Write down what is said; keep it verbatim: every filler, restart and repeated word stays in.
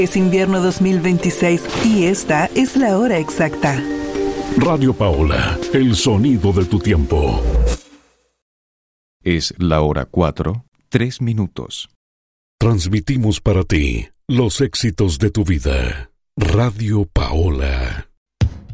Es invierno dos mil veintiséis y esta es la hora exacta. Radio Paola, el sonido de tu tiempo. Es la hora cuatro, tres minutos. Transmitimos para ti los éxitos de tu vida. Radio Paola.